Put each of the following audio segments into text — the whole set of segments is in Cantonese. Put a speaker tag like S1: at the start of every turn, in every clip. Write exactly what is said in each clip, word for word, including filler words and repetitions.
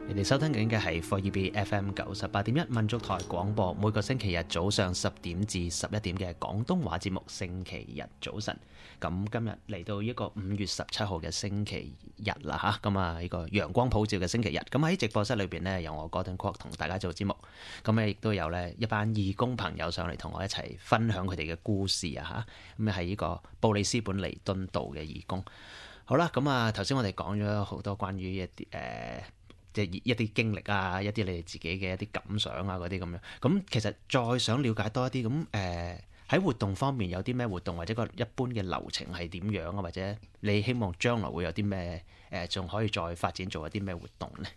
S1: 你哋收聽緊嘅係 four E B F M 九十八點一民族台廣播，每個星期日早上十點至十一點嘅廣東話節目。星期日早晨，咁今日嚟到一個五月十七號嘅星期日啦嚇，咁啊呢個陽光普照嘅星期日，咁喺直播室裏邊呢，有我 Gordon Kwok 同大家做節目，咁咧亦都有呢一班義工朋友上嚟同我一齊分享佢哋嘅故事啊嚇，咁係呢個布里斯本彌敦道嘅義工。好啦，咁啊頭先我哋講咗好多關於一啲誒。呃即係一啲經歷啊，一啲你哋自己嘅一啲感想啊，嗰啲咁樣。咁其實再想了解多一啲，咁誒喺活動方面有啲咩活動，或者個一般嘅流程係點樣啊？或者你希望將來會有啲咩誒，仲、呃、可以再發展做一啲咩活動呢？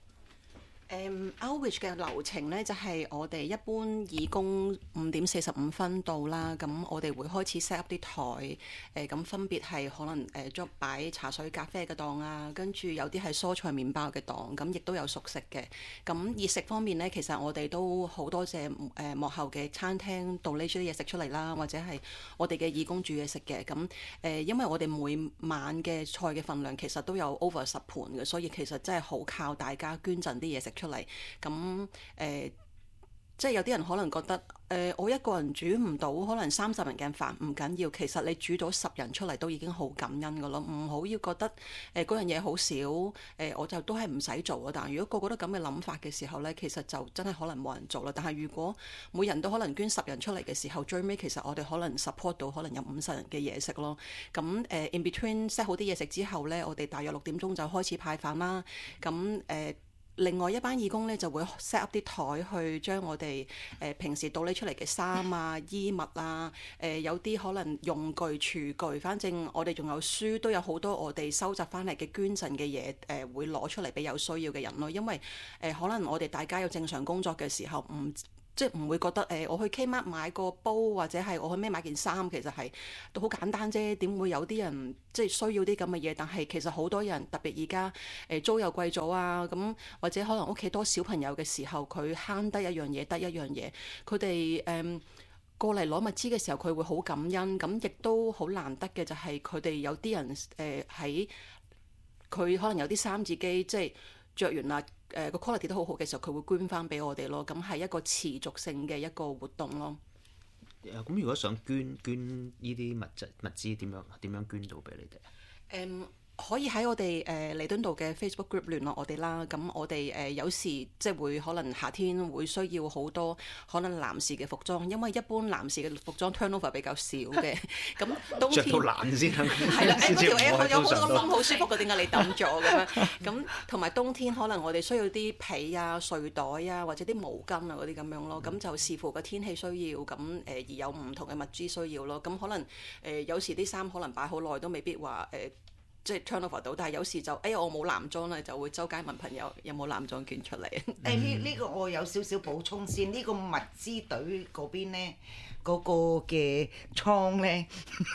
S2: Um, Outreach 嘅流程呢，就係、是、我哋一般義工五點四十五分到啦，咁我哋會開始 set up 啲台，誒、呃、咁分別係可能誒捉擺茶水咖啡嘅檔啊，跟住有啲係蔬菜麵包嘅檔，咁亦都有熟食嘅。咁熱食方面呢，其實我哋都好多謝誒、呃、幕後嘅餐廳 donate 啲嘢食出嚟啦，或者係我哋嘅義工煮嘢食嘅。咁誒、呃、因為我哋每晚嘅菜嘅份量其實都有 over 十盤嘅，所以其實真係好靠大家捐贈啲嘢食出嚟，咁誒、呃，即係有啲人可能覺得誒、呃，我一個人煮唔到，可能三十人嘅飯唔緊要，其實你煮到十人出嚟都已經好感恩噶咯，唔好要覺得誒嗰、呃、樣嘢好少，誒、呃、我就都係唔使做啊。但係如果個個都咁嘅諗法嘅時候呢，其實就真係可能冇人做啦。但係如果每人都可能捐十人出嚟嘅時候，最尾其實我哋可能 support 到可能有五十人嘅嘢食咯。咁誒、呃、in between set 好啲嘢食之後呢，我哋大約六點鐘就開始派飯啦。咁誒。呃另外一班義工咧就會 set up 啲台去將我哋誒、呃、平時倒拎出嚟嘅衫啊、衣物啊、誒、呃、有啲可能用具、廚具，反正我哋仲有書，都有好多我哋收集翻嚟嘅捐贈嘅嘢，誒、呃、會攞出嚟俾有需要嘅人咯。因為誒、呃、可能我哋大家有正常工作嘅時候唔。即係唔會覺得誒、呃，我去 Kmart 買個煲或者係我去咩買件衫，其實係都好簡單啫。點會有啲人即係需要啲咁嘅嘢？但係其實好多人特別而家誒租又貴咗啊，咁或者可能屋企多小朋友嘅時候，佢慳得一樣嘢得一樣嘢，佢哋誒過嚟攞物資嘅時候，佢會好感恩。咁亦都好難得嘅就係佢哋有啲人誒喺佢可能有啲三字機，即係着完啦。誒個 quality 都好好嘅時候，佢會捐翻俾我哋咯。咁係一個持續性嘅一個活動咯。
S1: 咁如果想捐捐呢啲物質物資，點樣點樣捐到俾你哋？
S2: 誒、um,。可以喺我哋誒彌敦道嘅 Facebook group 聯絡我哋啦。咁我哋誒、呃、有時即係會可能夏天會需要好多可能男士嘅服裝，因為一般男士嘅服裝 turnover 比較少嘅。咁冬天着
S1: 到爛先啦。
S2: 係啦，誒嗰條 L 有好多窿好舒服嘅，點解你抌咗咁樣？咁同埋冬天可能我哋需要啲被啊、睡袋啊，或者啲毛巾啊嗰啲咁樣咯。咁、嗯、就視乎個天氣需要，咁誒、呃、而有唔同嘅物資需要咯。咁可能誒、呃、有時啲衫可能擺好耐都未必話誒。呃即係 turnover 到，但係有時就哎呀我冇男裝咧，就會周街問朋友有冇男裝捐出嚟。
S3: 誒呢呢個我有少少補充先，呢、呢個物資隊嗰邊咧，嗰、嗰個嘅倉咧，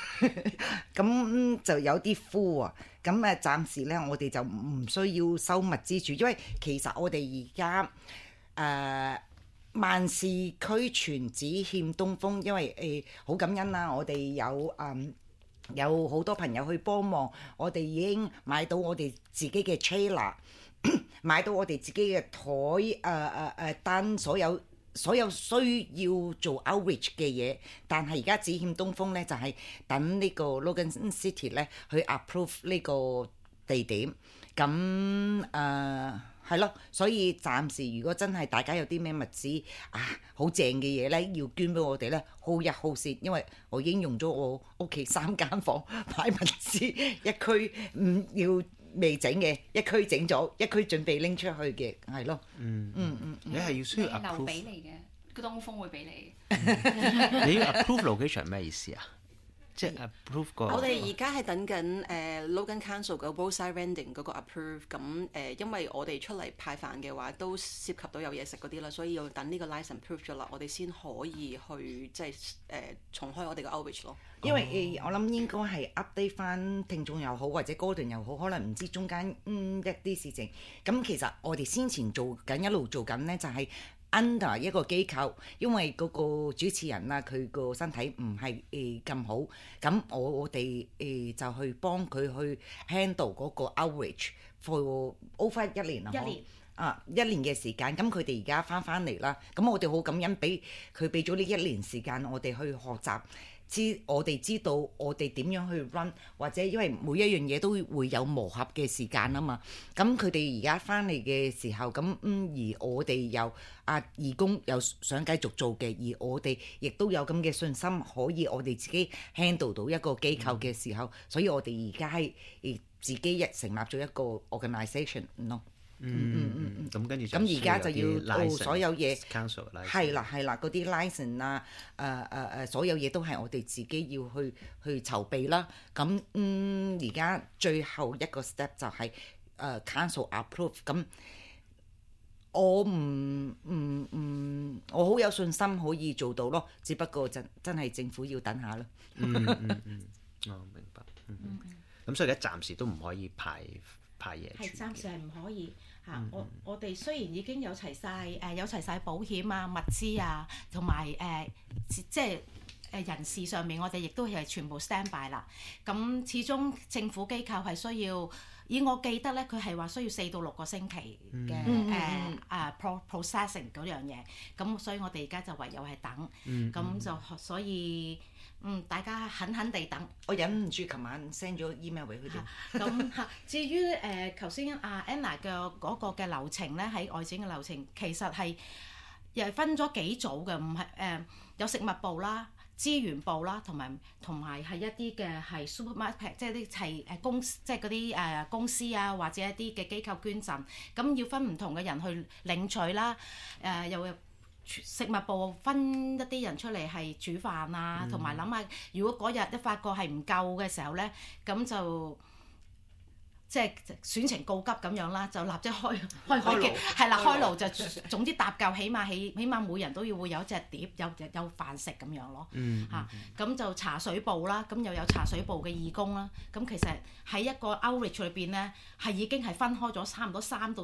S3: 咁就有啲 full 啊。咁誒暫時咧，我哋就唔需要收物資住，因為其實我哋而家誒萬事俱全，只欠東風，因為誒好、呃、感恩啦，我哋有誒。嗯有好多朋友去幫忙，我哋已經買到我哋自己嘅 trailer， 買到我哋自己嘅台誒誒誒單，所有所有需要做 outreach 嘅嘢。但係而家只欠東風咧，就係、是、等呢個 Logan City 咧去 approve 呢個地點。咁誒係咯，所以暫時如果真係大家有啲咩物資啊好正嘅嘢咧，要捐俾我哋咧，hold 一 hold 先，因為我已經用咗我屋企三間房擺物資，一區唔要未整嘅，一區整咗，一區準備拎出去嘅，係咯。
S1: 嗯
S3: 嗯嗯，
S1: 你係要需要 approve
S4: 留俾你嘅，個東風會俾你。
S1: 你要 approve location 係咩意思啊？即係 approve 個。
S2: 我哋而家係等緊誒、呃、Logan Council 嘅 roadside vending 嗰個 approve。咁誒、呃，因為我哋出嚟派飯嘅話，都涉及到有嘢食嗰啲啦，所以要等呢個 license approve 咗啦，我哋先可以去即係誒、呃、重開我哋嘅 outreach 咯。
S3: 因為誒、呃，我諗應該係 update 翻聽眾又好，或者 Gordon 又好，可能唔知中間嗯一啲事情。咁其實我哋先前做緊一路做緊咧，就係、是。under 一個機構，因為嗰個主持人啊，佢個身體唔係誒咁好，咁我我哋誒就去幫佢去 handle 嗰個 outreach for over 一年啊，
S4: 一年
S3: 啊一年嘅時間，咁佢哋而家翻翻嚟啦，咁我哋好感恩俾佢俾咗呢一年時間，我哋去學習。知我哋知道我哋點樣去 run， 或者因為每一樣嘢都會有磨合嘅時間啊嘛。咁佢哋而家翻嚟嘅時候，咁嗯而我哋又啊義工又想繼續做嘅，而我哋亦都有咁嘅信心，可以我哋自己 handle 到一個機構嘅時候，嗯、所以我哋而家係自己一成立咗一個 organisation 咯。
S1: 嗯嗯嗯嗯，咁跟住
S3: 咁而家就要做所有嘢，係啦係啦，嗰啲 license 啊，誒誒誒，所有嘢都係我哋自己要去去籌備啦。咁嗯，而家最後一個 step 就係、是、誒、呃、council approve。咁我唔唔唔，我好有信心可以做到咯。只不過真真係政府要等下咯。
S1: 嗯嗯嗯，我、哦、明白。嗯，咁、嗯嗯、所以而家暫時都唔可以排派嘢。
S5: 係暫時係唔可以。嚇、
S1: 嗯！
S5: 我我哋雖然已經有齊晒誒、呃、有齊晒保險啊、物資啊，同埋誒即係誒人事上面，我哋亦都係全部 stand by 啦。咁始終政府機構係需要，以我記得咧，佢係話需要四到六個星期嘅誒啊 pro processing 嗰樣嘢。咁所以我哋而家就唯有係等。咁、嗯、就所以。嗯，大家狠狠地等。
S3: 我忍唔住，琴晚 send 咗 email 俾佢哋。
S5: 咁嚇，至於誒頭先阿 Anna 嘅嗰個嘅流程咧，喺外展嘅流程其實係又係分咗幾組嘅，唔係誒有食物部啦、資源部啦，同埋同埋係一啲嘅係 supermarket，即係啲係誒公即係嗰啲誒公司啊，或者一啲嘅機構捐贈，咁要分唔同嘅人去領取啦，誒、呃、又有。食物部分一啲人出嚟係煮飯啊，同埋諗下，如果嗰日一發覺係唔夠嘅時候咧，咁就即係選情告急咁樣啦，就立即開開開機，係啦，開爐就總之搭夠，起碼起起碼每人都要會有一隻碟，有有飯食咁樣咯。
S1: 嗯。
S5: 嚇、嗯，咁、啊、就茶水部啦，咁又有茶水部嘅義工啦，咁其實喺一個 outreach 裏邊咧，係已經係分開咗差唔多三到